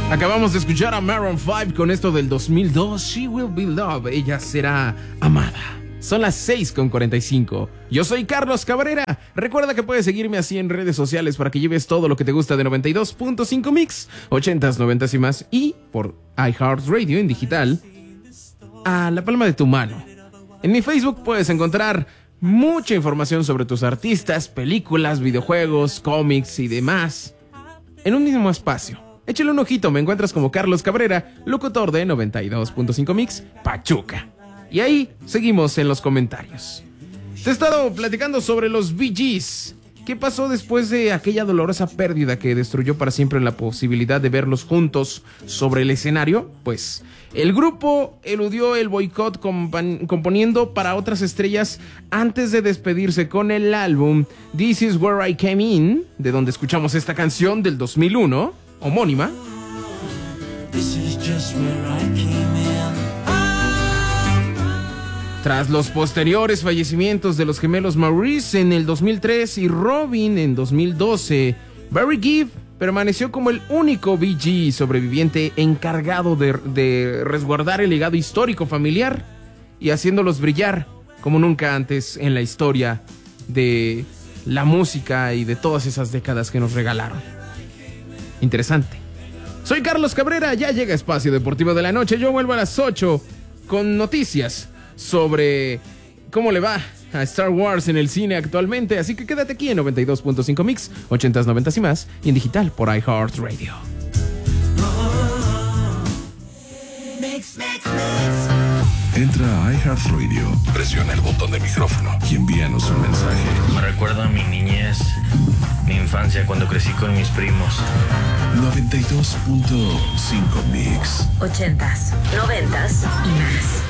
Acabamos de escuchar a Maroon 5 con esto del 2002, She Will Be Loved, ella será amada. Son las 6:45. Yo soy Carlos Cabrera. Recuerda que puedes seguirme así en redes sociales para que lleves todo lo que te gusta de 92.5 Mix, 80s, 90s y más, y por iHeartRadio en digital, a la palma de tu mano. En mi Facebook puedes encontrar mucha información sobre tus artistas, películas, videojuegos, cómics y demás en un mismo espacio. Échale un ojito, me encuentras como Carlos Cabrera, locutor de 92.5 Mix, Pachuca. Y ahí seguimos en los comentarios. Te he estado platicando sobre los Bee Gees. ¿Qué pasó después de aquella dolorosa pérdida que destruyó para siempre la posibilidad de verlos juntos sobre el escenario? Pues el grupo eludió el boicot componiendo para otras estrellas antes de despedirse con el álbum This Is Where I Came In, de donde escuchamos esta canción del 2001, homónima. This is just where I came in. Tras los posteriores fallecimientos de los gemelos Maurice en el 2003 y Robin en 2012, Barry Gibb permaneció como el único Bee Gee sobreviviente encargado de resguardar el legado histórico familiar y haciéndolos brillar como nunca antes en la historia de la música y de todas esas décadas que nos regalaron. Interesante. Soy Carlos Cabrera, ya llega Espacio Deportivo de la Noche. Yo vuelvo a las 8 con noticias sobre cómo le va a Star Wars en el cine actualmente, así que quédate aquí en 92.5 Mix, 80s, 90s y más, y en digital por iHeartRadio. Entra a iHeartRadio, presiona el botón de micrófono y envíanos un mensaje. Me recuerda a mi niñez, mi infancia cuando crecí con mis primos. 92.5 Mix, 80s, 90s y más.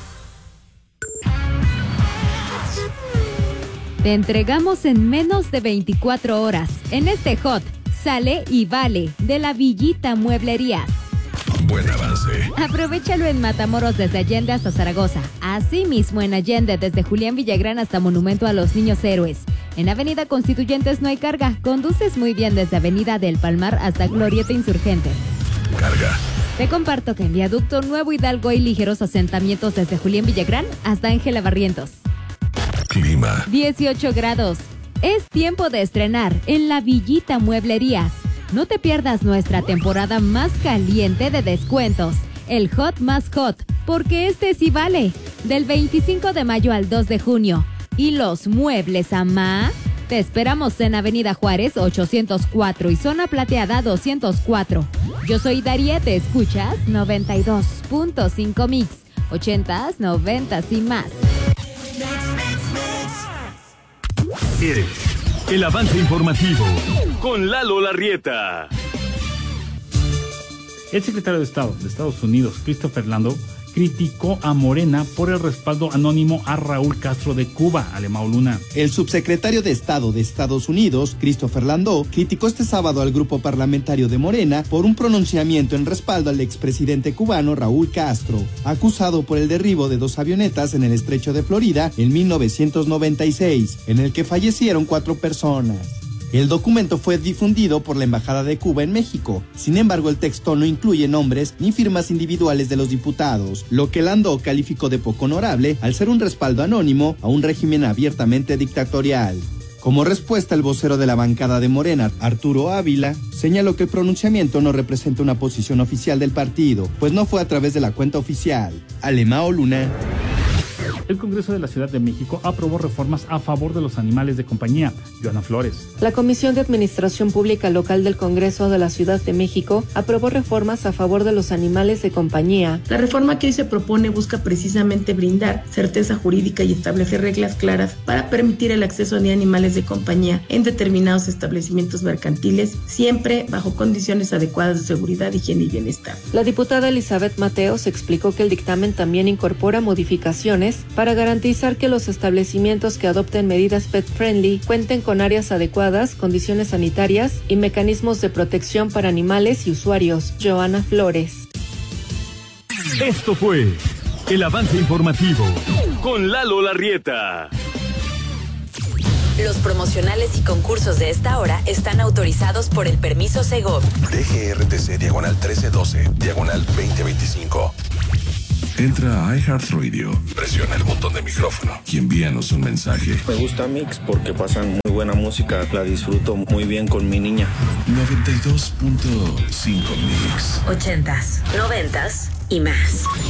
Te entregamos en menos de 24 horas. En este Hot, sale y vale de la Villita Mueblerías. Buen avance. Aprovechalo en Matamoros desde Allende hasta Zaragoza. Asimismo en Allende desde Julián Villagrán hasta Monumento a los Niños Héroes. En Avenida Constituyentes no hay carga. Conduces muy bien desde Avenida del Palmar hasta Glorieta Insurgentes. Carga. Te comparto que en Viaducto Nuevo Hidalgo hay ligeros asentamientos desde Julián Villagrán hasta Ángela Barrientos. Clima. 18 grados. Es tiempo de estrenar en la Villita Mueblerías. No te pierdas nuestra temporada más caliente de descuentos. El Hot más Hot, porque este sí vale. Del 25 de mayo al 2 de junio. ¿Y los muebles Amá? Te esperamos en Avenida Juárez 804 y Zona Plateada 204. Yo soy Daría, te escuchas 92.5 Mix, 80s, 90s y más. El avance informativo con Lalo Larrieta. El secretario de Estado de Estados Unidos, Christopher Landau, criticó a Morena por el respaldo anónimo a Raúl Castro de Cuba, Alemão Luna. El subsecretario de Estado de Estados Unidos, Christopher Landau, criticó este sábado al grupo parlamentario de Morena por un pronunciamiento en respaldo al expresidente cubano Raúl Castro, acusado por el derribo de 2 avionetas en el estrecho de Florida en 1996, en el que fallecieron 4 personas. El documento fue difundido por la Embajada de Cuba en México. Sin embargo, el texto no incluye nombres ni firmas individuales de los diputados, lo que Landau calificó de poco honorable al ser un respaldo anónimo a un régimen abiertamente dictatorial. Como respuesta, el vocero de la bancada de Morena, Arturo Ávila, señaló que el pronunciamiento no representa una posición oficial del partido, pues no fue a través de la cuenta oficial. Alemão Luna. El Congreso de la Ciudad de México aprobó reformas a favor de los animales de compañía. Joana Flores. La Comisión de Administración Pública Local del Congreso de la Ciudad de México aprobó reformas a favor de los animales de compañía. La reforma que hoy se propone busca precisamente brindar certeza jurídica y establecer reglas claras para permitir el acceso de animales de compañía en determinados establecimientos mercantiles, siempre bajo condiciones adecuadas de seguridad, higiene y bienestar. La diputada Elizabeth Mateos explicó que el dictamen también incorpora modificaciones para garantizar que los establecimientos que adopten medidas pet-friendly cuenten con áreas adecuadas, condiciones sanitarias y mecanismos de protección para animales y usuarios. Joana Flores. Esto fue el avance informativo con Lalo Larrieta. Los promocionales y concursos de esta hora están autorizados por el permiso Segov. DGRTC /1312, /2025. Entra a iHeartRadio, presiona el botón de micrófono y envíanos un mensaje. Me gusta Mix porque pasan muy buena música, la disfruto muy bien con mi niña. 92.5 Mix. 80s, 90s y más.